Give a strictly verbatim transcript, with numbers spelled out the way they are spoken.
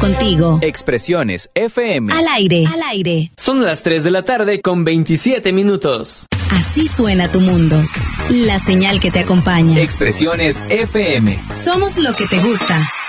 contigo. Expresiones F M. Al aire, al aire. Son las tres de la tarde con veintisiete minutos. Así suena tu mundo. La señal que te acompaña. Expresiones F M. Somos lo que te gusta.